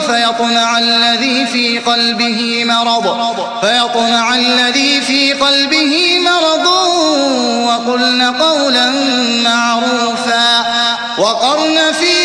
فيطمع الذي في قلبه مرض وقلن قولا معروفا. وقرن في